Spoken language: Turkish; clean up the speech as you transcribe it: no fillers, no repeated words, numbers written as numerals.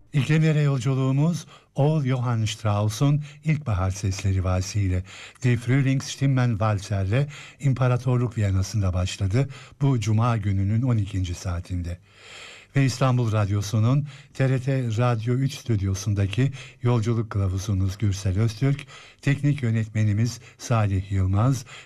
İklimlere yolculuğumuz Ol Johann Strauss'un İlkbahar Sesleri valsiyle Die Frühlingsstimmen Walzer'le İmparatorluk Viyana'sında başladı bu Cuma gününün 12. saatinde. Ve İstanbul Radyosu'nun TRT Radyo 3 stüdyosundaki yolculuk kılavuzunuz Gürsel Öztürk, teknik yönetmenimiz Salih Yılmaz